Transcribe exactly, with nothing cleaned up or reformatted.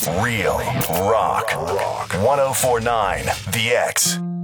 Real Rock. one oh four point nine The X.